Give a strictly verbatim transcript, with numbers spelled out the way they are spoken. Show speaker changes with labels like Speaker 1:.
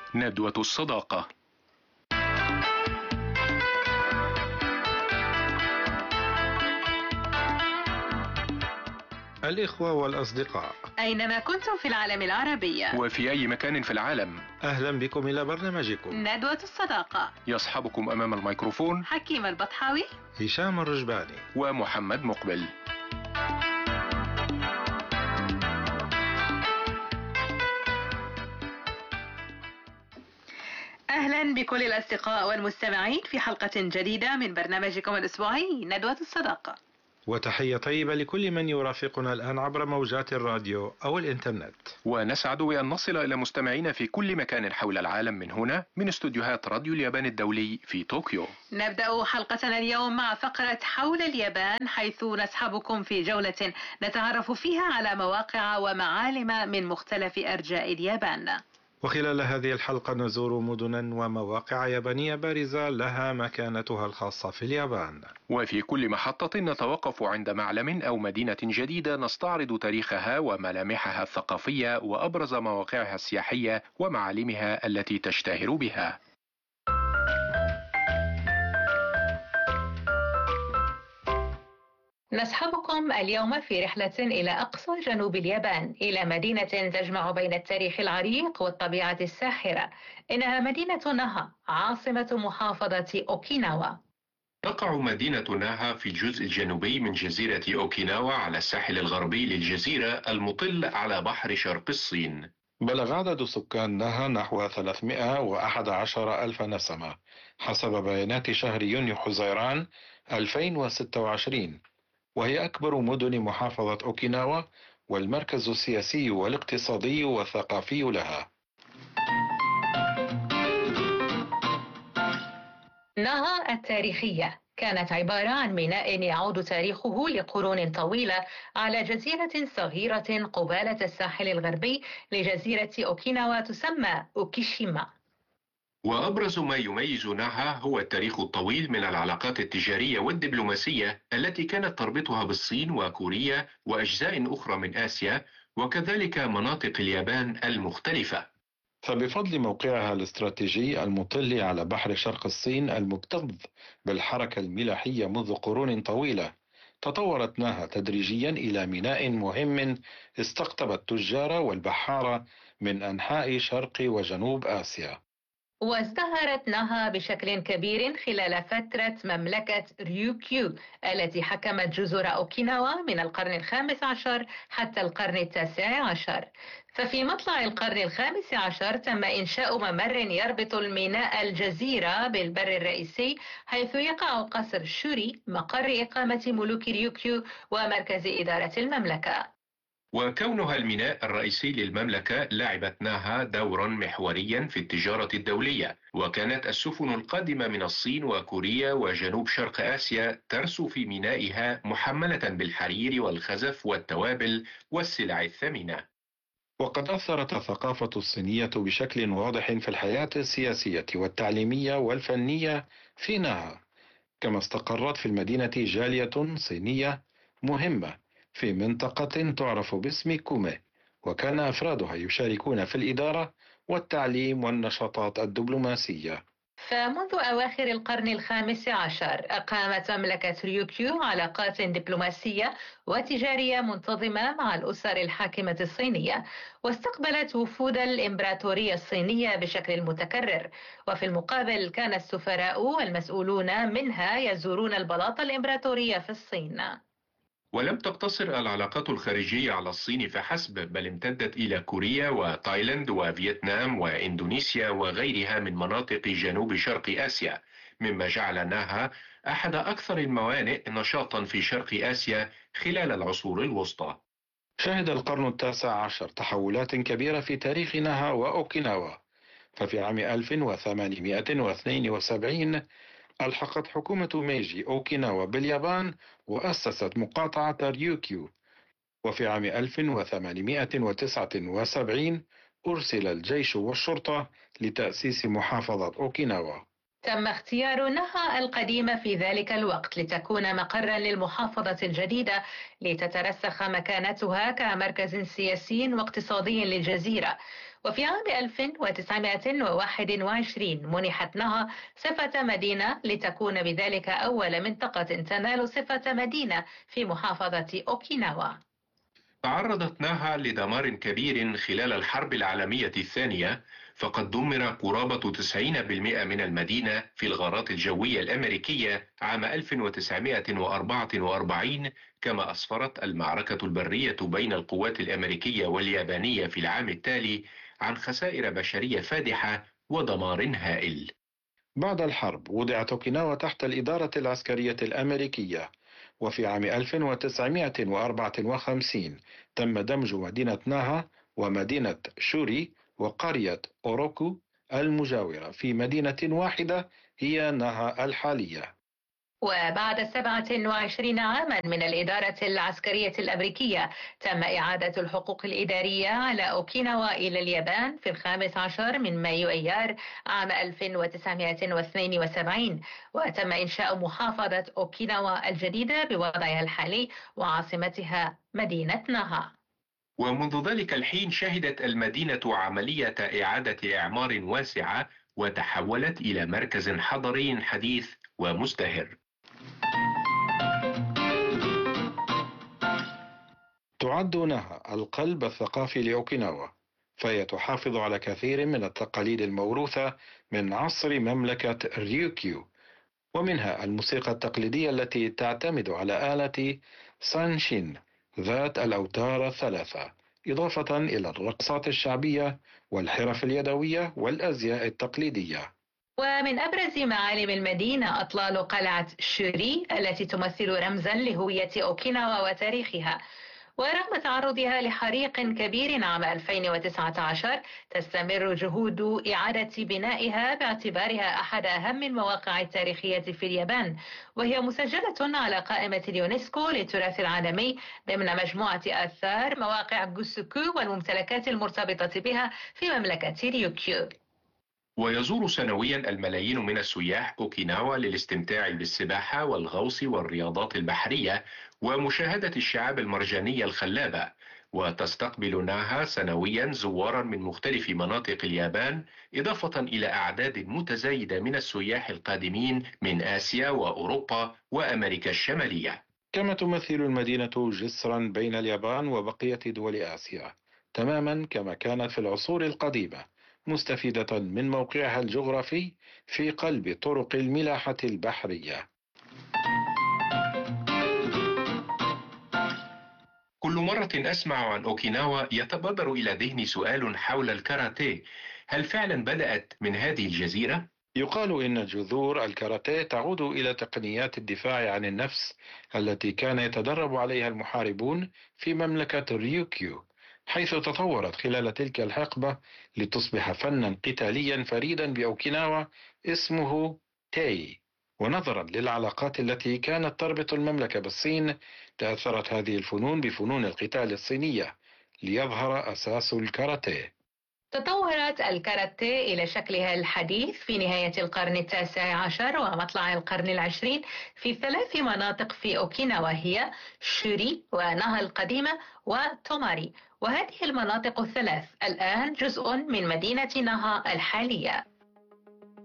Speaker 1: ندوة الصداقة.
Speaker 2: الإخوة والأصدقاء،
Speaker 3: أينما كنتم في العالم العربي
Speaker 1: وفي أي مكان في العالم،
Speaker 2: أهلا بكم إلى برنامجكم
Speaker 3: ندوة الصداقة.
Speaker 1: يصحبكم أمام الميكروفون
Speaker 3: حكيم البطحاوي،
Speaker 2: هشام الرجباني
Speaker 1: ومحمد مقبل.
Speaker 3: أهلا بكل الأصدقاء والمستمعين في حلقة جديدة من برنامجكم الأسبوعي ندوة الصداقة.
Speaker 2: وتحية طيبة لكل من يرافقنا الآن عبر موجات الراديو أو الإنترنت.
Speaker 1: ونسعد بأن نصل إلى مستمعين في كل مكان حول العالم من هنا من استوديوهات راديو اليابان الدولي في طوكيو.
Speaker 3: نبدأ حلقتنا اليوم مع فقرة حول اليابان، حيث نصحبكم في جولة نتعرف فيها على مواقع ومعالم من مختلف أرجاء اليابان.
Speaker 2: وخلال هذه الحلقة نزور مدنا ومواقع يابانية بارزة لها مكانتها الخاصة في اليابان.
Speaker 1: وفي كل محطة نتوقف عند معلم أو مدينة جديدة نستعرض تاريخها وملامحها الثقافية وأبرز مواقعها السياحية ومعالمها التي تشتهر بها.
Speaker 3: نصحبكم اليوم في رحلة إلى أقصى جنوب اليابان، إلى مدينة تجمع بين التاريخ العريق والطبيعة الساحرة. إنها مدينة ناها، عاصمة محافظة أوكيناوا.
Speaker 1: تقع مدينة ناها في الجزء الجنوبي من جزيرة أوكيناوا على الساحل الغربي للجزيرة المطل على بحر شرق الصين.
Speaker 2: بلغ عدد سكان ناها نحو ثلاثمائة وأحد عشر ألف نسمة حسب بيانات شهر يونيو حزيران ألفين وستة وعشرين، وهي أكبر مدن محافظة أوكيناوا والمركز السياسي والاقتصادي والثقافي لها.
Speaker 3: ناها التاريخية كانت عبارة عن ميناء يعود تاريخه لقرون طويلة على جزيرة صغيرة قبالة الساحل الغربي لجزيرة أوكيناوا تسمى أوكيشيما.
Speaker 1: وأبرز ما يميز ناها هو التاريخ الطويل من العلاقات التجارية والدبلوماسية التي كانت تربطها بالصين وكوريا وأجزاء أخرى من آسيا، وكذلك مناطق اليابان المختلفة.
Speaker 2: فبفضل موقعها الاستراتيجي المطل على بحر شرق الصين المكتظ بالحركة الملاحية منذ قرون طويلة، تطورت ناها تدريجيا إلى ميناء مهم استقطب التجار والبحارة من أنحاء شرق وجنوب آسيا.
Speaker 3: وازدهرت ناها بشكل كبير خلال فترة مملكة ريوكيو التي حكمت جزر أوكيناوا من القرن الخامس عشر حتى القرن التاسع عشر. ففي مطلع القرن الخامس عشر تم إنشاء ممر يربط الميناء الجزيرة بالبر الرئيسي، حيث يقع قصر شوري مقر إقامة ملوك ريوكيو ومركز إدارة المملكة.
Speaker 1: وكونها الميناء الرئيسي للمملكة لعبت ناها دورا محوريا في التجارة الدولية، وكانت السفن القادمة من الصين وكوريا وجنوب شرق آسيا ترسو في مينائها محملة بالحرير والخزف والتوابل والسلع الثمينة.
Speaker 2: وقد أثرت الثقافة الصينية بشكل واضح في الحياة السياسية والتعليمية والفنية في ناها، كما استقرت في المدينة جالية صينية مهمة في منطقة تعرف باسم كومي، وكان أفرادها يشاركون في الإدارة والتعليم والنشاطات الدبلوماسية.
Speaker 3: فمنذ أواخر القرن الخامس عشر أقامت مملكة ريوكيو علاقات دبلوماسية وتجارية منتظمة مع الأسر الحاكمة الصينية، واستقبلت وفود الإمبراطورية الصينية بشكل متكرر. وفي المقابل كان السفراء والمسؤولون منها يزورون البلاط الإمبراطورية في الصين.
Speaker 1: ولم تقتصر العلاقات الخارجية على الصين فحسب، بل امتدت إلى كوريا وتايلاند وفيتنام وإندونيسيا وغيرها من مناطق جنوب شرق آسيا، مما جعل ناها أحد أكثر الموانئ نشاطا في شرق آسيا خلال العصور الوسطى.
Speaker 2: شهد القرن التاسع عشر تحولات كبيرة في تاريخ ناها وأوكيناوا، ففي عام ألف وثمانمائة واثنين وسبعين ألحقت حكومة ميجي أوكيناوا باليابان وأسست مقاطعة ريوكيو، وفي عام ألف وثمانمائة وتسعة وسبعين أرسل الجيش والشرطة لتأسيس محافظة أوكيناوا.
Speaker 3: تم اختيار ناها القديمة في ذلك الوقت لتكون مقرا للمحافظة الجديدة، لتترسخ مكانتها كمركز سياسي واقتصادي للجزيرة. وفي عام ألف وتسعمائة وواحد وعشرين منحت نها صفة مدينة لتكون بذلك أول منطقة تنال صفة مدينة في محافظة أوكيناوا.
Speaker 1: تعرضت ناها لدمار كبير خلال الحرب العالمية الثانية، فقد دمر قرابة تسعين بالمئة من المدينة في الغارات الجوية الأمريكية عام ألف وتسعمائة وأربعة وأربعين، كما أسفرت المعركة البرية بين القوات الأمريكية واليابانية في العام التالي عن خسائر بشرية فادحة ودمار هائل.
Speaker 2: بعد الحرب وضعت أوكيناوا تحت الإدارة العسكرية الأمريكية، وفي عام ألف وتسعمائة وأربعة وخمسين تم دمج مدينة ناها ومدينة شوري وقرية أوروكو المجاورة في مدينة واحدة هي ناها الحالية.
Speaker 3: وبعد سبعة وعشرين عاما من الإدارة العسكرية الأمريكية تم إعادة الحقوق الإدارية على أوكيناوا إلى اليابان في الخامس عشر من مايو أيار عام ألف وتسعمائة واثنين وسبعين، وتم إنشاء محافظة أوكيناوا الجديدة بوضعها الحالي وعاصمتها مدينة ناها.
Speaker 1: ومنذ ذلك الحين شهدت المدينة عملية إعادة إعمار واسعة وتحولت إلى مركز حضري حديث ومزدهر.
Speaker 2: تعد ناها القلب الثقافي لأوكيناوا، فهي تحافظ على كثير من التقاليد الموروثة من عصر مملكة ريوكيو، ومنها الموسيقى التقليدية التي تعتمد على آلة سانشين ذات الأوتار الثلاثة، إضافة إلى الرقصات الشعبية والحرف اليدوية والأزياء التقليدية.
Speaker 3: ومن أبرز معالم المدينة أطلال قلعة شوري التي تمثل رمزا لهوية أوكيناوا وتاريخها، ورغم تعرضها لحريق كبير عام ألفين وتسعة عشر تستمر جهود إعادة بنائها باعتبارها أحد أهم المواقع التاريخية في اليابان، وهي مسجلة على قائمة اليونسكو للتراث العالمي ضمن مجموعة آثار مواقع جوسوكو والممتلكات المرتبطة بها في مملكة ريوكيو.
Speaker 1: ويزور سنويا الملايين من السياح أوكيناوا للاستمتاع بالسباحة والغوص والرياضات البحرية ومشاهدة الشعاب المرجانية الخلابة، وتستقبل ناها سنويا زوارا من مختلف مناطق اليابان، إضافة إلى أعداد متزايدة من السياح القادمين من آسيا وأوروبا وأمريكا الشمالية.
Speaker 2: كما تمثل المدينة جسرا بين اليابان وبقية دول آسيا، تماما كما كانت في العصور القديمة، مستفيدة من موقعها الجغرافي في قلب طرق الملاحة البحرية.
Speaker 1: كل مرة أسمع عن أوكيناوا يتبادر إلى ذهني سؤال حول الكاراتيه، هل فعلا بدأت من هذه الجزيرة؟
Speaker 2: يقال إن جذور الكاراتيه تعود إلى تقنيات الدفاع عن النفس التي كان يتدرب عليها المحاربون في مملكة ريوكيو، حيث تطورت خلال تلك الحقبة لتصبح فنا قتاليا فريدا بأوكيناوا اسمه تاي. ونظرا للعلاقات التي كانت تربط المملكة بالصين، تأثرت هذه الفنون بفنون القتال الصينية ليظهر أساس الكاراتيه.
Speaker 3: تطورت الكاراتيه إلى شكلها الحديث في نهاية القرن التاسع عشر ومطلع القرن العشرين في ثلاث مناطق في أوكيناوا هي شوري وناها القديمة وتوماري، وهذه المناطق الثلاث الآن جزء من مدينة ناها الحالية.